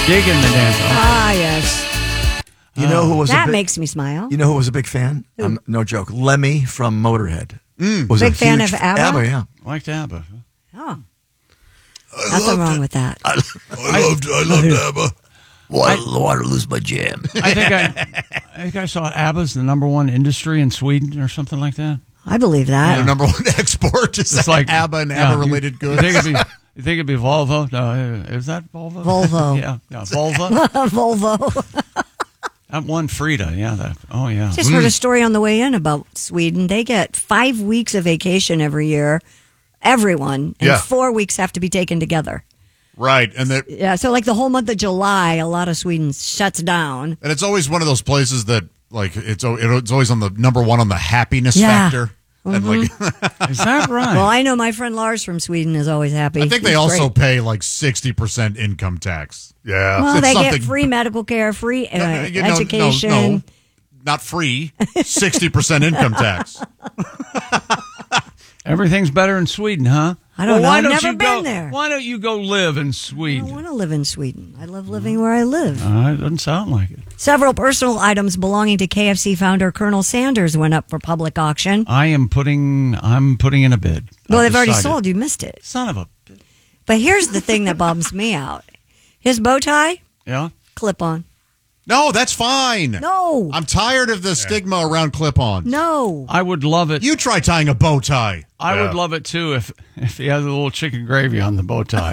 Digging the dance. Ah, yes. You know who was That makes me smile. You know who was a big fan? No joke. Lemmy from Motorhead. Was Big a fan huge of ABBA? ABBA, yeah. Liked ABBA. Oh. Nothing wrong with that. I loved ABBA. Want to lose my jam. I think I saw ABBA's the number one industry in Sweden or something like that. I believe that. Their number one export is like ABBA and ABBA-related goods. You think it'd be Volvo? No, is that Volvo? Volvo. Yeah, Volvo. Volvo. That one Frida, yeah. Just heard a story on the way in about Sweden. They get 5 weeks of vacation every year, everyone, and 4 weeks have to be taken together. Right, and so like the whole month of July, a lot of Sweden shuts down. And it's always one of those places that like it's always on the number one on the happiness factor. And is that right? Well, I know my friend Lars from Sweden is always happy. I think they also pay like 60% income tax. Yeah. Well, they get free medical care, free education. No, not free. 60% income tax. Everything's better in Sweden, huh? I don't know. I've never been there. Why don't you go live in Sweden? I want to live in Sweden. I love living where I live. It doesn't sound like it. Several personal items belonging to KFC founder Colonel Sanders went up for public auction. I'm putting in a bid. Well, they've already sold. You missed it. Son of a bitch. But here's the thing that bums me out. His bow tie, clip-on. No, that's fine. No. I'm tired of the stigma around clip-ons. No. I would love it. You try tying a bow tie. I would love it, too, if he has a little chicken gravy on the bow tie.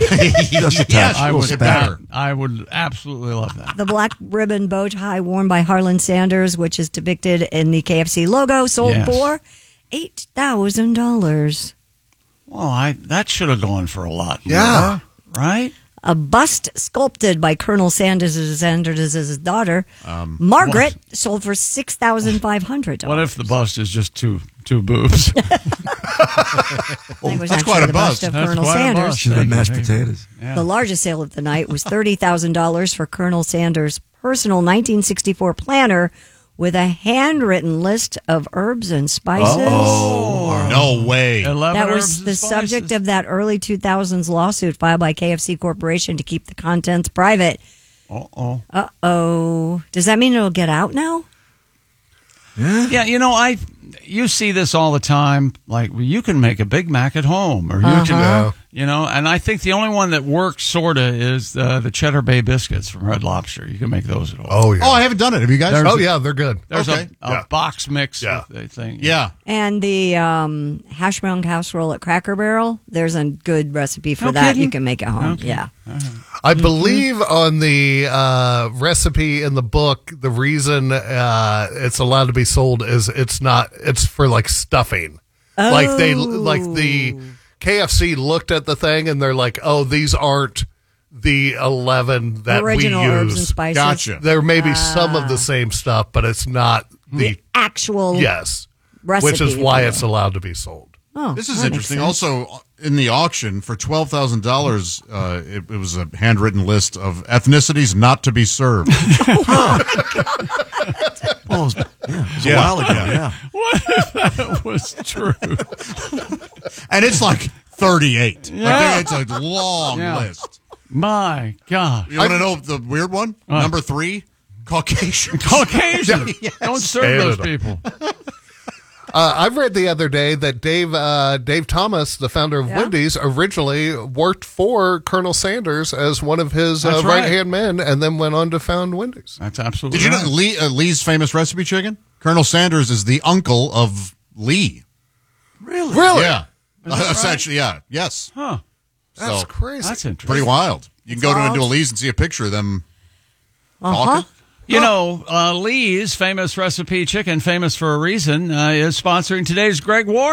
I would absolutely love that. The black ribbon bow tie worn by Harlan Sanders, which is depicted in the KFC logo, sold for $8,000. Well, that should have gone for a lot more. Yeah. Right? A bust sculpted by Colonel Sanders' daughter, Margaret, sold for $6,500. What if the bust is just two boobs? That's quite a bust. Of Colonel Sanders. Should have mashed potatoes. Yeah. The largest sale of the night was $30,000 for Colonel Sanders' personal 1964 planner with a handwritten list of herbs and spices. Oh, no way. That was the subject of that early 2000s lawsuit filed by KFC Corporation to keep the contents private. Uh-oh. Does that mean it'll get out now? Yeah, you see this all the time. Like, you can make a Big Mac at home, or you can, and I think the only one that works sorta is the Cheddar Bay biscuits from Red Lobster. You can make those at home. Oh yeah. Oh, I haven't done it. Have you guys? They're good. There's a box mix thing. Yeah. And the hash brown casserole at Cracker Barrel. There's a good recipe for that. Kidding? You can make at home. Okay. Yeah. I believe on the recipe in the book, the reason it's allowed to be sold is it's for like stuffing. Oh. Like the KFC looked at the thing and they're like, oh, these aren't the 11 that original we use. Herbs and spices. Gotcha. There may be some of the same stuff, but it's not the actual recipe. Which is why it's allowed to be sold. Oh, this is interesting. Also, in the auction for $12,000, it was a handwritten list of ethnicities not to be served. Well, it was a while ago, yeah. What if that was true? And it's like 38. Yeah. It's a long list. My gosh. You want to know the weird one? Number 3? Caucasian. Caucasian. Yes. Don't serve those people. I've read the other day that Dave Thomas, the founder of Wendy's, originally worked for Colonel Sanders as one of his right-hand men and then went on to found Wendy's. That's absolutely Did you know Lee's famous recipe chicken? Colonel Sanders is the uncle of Lee. Really? Yeah. Essentially, yeah. Yes. Huh. That's crazy. That's interesting. Pretty wild. You can go into a Lee's and see a picture of them talking. You know, Lee's famous recipe chicken, famous for a reason, is sponsoring today's Greg Ward.